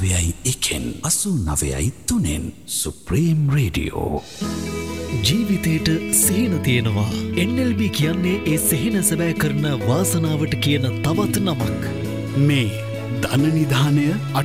89.3 supreme radio. ජීවිතයට සිහින තියෙනවා. NLB කියන්නේ ඒ සිහින සැබෑ කරන වාසනාවට කියන තවත් නමක්. මේ ධනනිධානය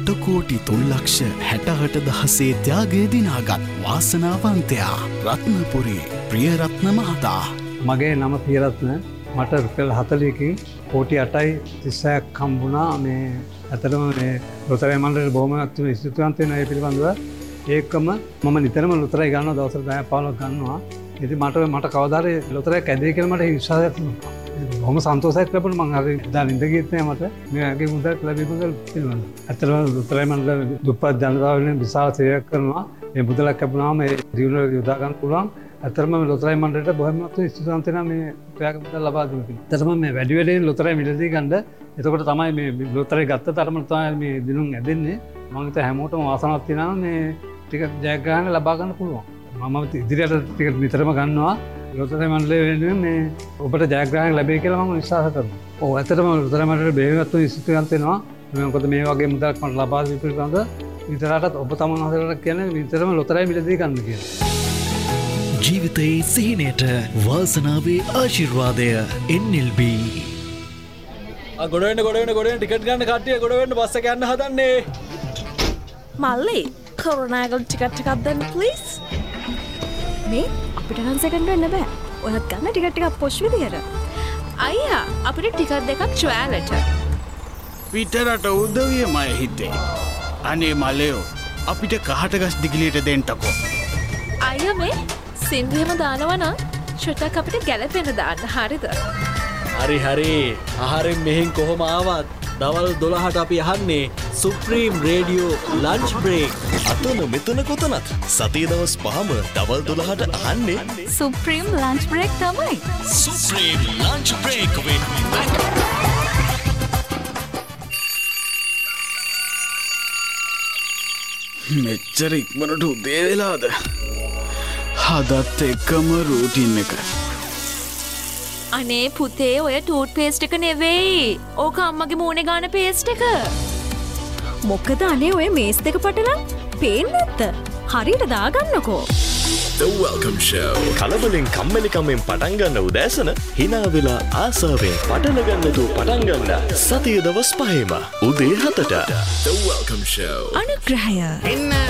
8,03,68,000 ත්‍යාගය දිනාගත් වාසනාවන්තයා රත්නපුරි ප්‍රියරත්න මහතා. මගේ නම ප්‍රියරත්න. මට රුපියල් 40කින් කෝටි 8.36ක් හම්බුණා. මේ ඇත්තටම මේ ලොතරැයි මණ්ඩලයට බොහොම ස්තුතිවන්ත වෙනවා ඒ පිළිබඳව. ඒකම මම නිතරම ලොතරැයි ගන්නවා, දවසට 10-15ක් ගන්නවා. ඉතින් මට කවදා හරි ලොතරැයි කැදේ කියලා මට විශ්වාසයක් තිබුණා. බොහොම සන්තෝෂයක් ලැබුණා. මම හරි දැන් ඉඳ ගියෙත් නෑ මට මේ වගේ මුදලක් ලැබෙන්න පිළිබඳව. ඇත්තටම ලොතරැයි මණ්ඩලය දුප්පත් ජනතාව වෙනුවෙන් විශාල සේවයක් කරනවා. මේ මුදලක් ලැබුණාම ඒ ජීවනවල යොදා ගන්න පුළුවන්. ඇත්තටම ලොතරැයි මණ්ඩලයට බොහොම ස්තුතිවන්ත වෙනවා මේ ප්‍රයාග මුදල් ලබා දුන්න කෙනා. ඇත්තටම මේ වැඩි වැඩියෙන් ලොතරැයි මිලදී ගන්න. එතකොට තමයි මේ ලොතරැයි ගත්ත තරම තමයි මේ දිනුම් ඇදෙන්නේ. මම හිතා හැමෝටම වාසනාවක් තියෙනවා මේ ටික ජයග්‍රහණ ලබා ගන්න පුළුවන්. මම ඉදිරියට ටික නිතරම ගන්නවා. ලොතරැයි මණ්ඩලය වෙනුවෙන් මේ ඔබට ජයග්‍රහණ ලැබෙයි කියලා මම විශ්වාස කරනවා. ඔව් ඇත්තටම ලොතරැයි මණ්ඩලයට බෙහෙවින්වත් ස්තුතිවන්ත වෙනවා. මොකද මේ වගේ මුදලක් මට ලබා දීපු පිළිබඳව විතරටත් ඔබ තමන් හදලා කියන්නේ විතරම ලොතරැයි මිලදී ගන්න කියලා. ජීවිතයේ සිහිනයට වාසනාවේ ආශිර්වාදය NLB. ගොඩවෙන්න ටිකට් ගන්න කට්ටිය ගොඩවෙන්න බස් එක යන්න හදන්නේ. මල්ලි කරුණාකර ටිකට් එකක් දෙන්න ප්ලීස්. මේ අපිට නම් සෙකන්ඩ් වෙන්න බෑ. ඔයත් ගන්න ටිකට් එකක් පොෂ් විදියට. අයියා අපිට ටිකට් දෙකක් ට්‍රයලට. පිටරට උදවියමයි හිතේ. අනේ මලයෝ අපිට කහට ගස් දිගිලියට දෙන්නකෝ. අයියා මේ සින්දුවෙම දානවා නම් ෂොටක් අපිට ගැලපෙන්න දාන්න. හරිද? හරි. ආහාරයෙන් මෙහෙන් කොහොම ආවත් දවල් 12ට අපි අහන්නේ සුප්‍රීම් රේඩියෝ ලන්ච් බ්‍රේක්. අතන මෙතන කොතනත් සතිය දවස් 5ම දවල් 12ට අහන්නේ සුප්‍රීම් ලන්ච් බ්‍රේක් තමයි. Supreme lunch break with Mac. මෙච්චර ඉක්මනට උදේ වෙලාද? හදත් එක්කම රූටින් එක. අනේ පුතේ ඔය ටූත් පේස්ට් එක නෙවෙයි. ඕක අම්මගේ මූණේ ගාන පේස්ට් එක. මොකද අනේ ඔය මේස් දෙක පටලන් පේන්නේ නැත්ද? හරියට දාගන්නකෝ. The Welcome Show. කලබලෙන් කම්මැලිකමෙන් පටන් ගන්න උදෑසන hina වෙලා ආසාවෙන් පටල ගන්නතු පටන් ගන්න සතිය දවස් 5ම උදේ 7ට The Welcome Show. අනුග්‍රහය. එන්න